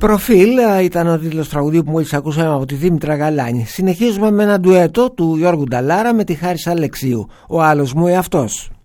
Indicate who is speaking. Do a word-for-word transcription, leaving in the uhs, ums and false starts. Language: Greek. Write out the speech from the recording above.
Speaker 1: Προφίλ ήταν ο τίτλος τραγουδίου που μόλις ακούσαμε από τη Δήμητρα Γαλάνη. Συνεχίζουμε με ένα ντουέτο του Γιώργου Νταλάρα με τη Χάρις Αλεξίου, ο άλλος μου εαυτός.